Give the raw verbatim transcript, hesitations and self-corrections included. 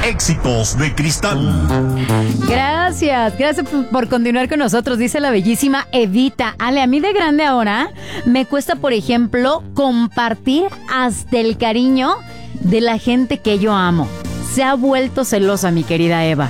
Éxitos de Cristal. Gracias, gracias por continuar con nosotros, dice la bellísima Evita. Ale, a mí de grande ahora me cuesta, por ejemplo, compartir hasta el cariño de la gente que yo amo. Se ha vuelto celosa, mi querida Eva.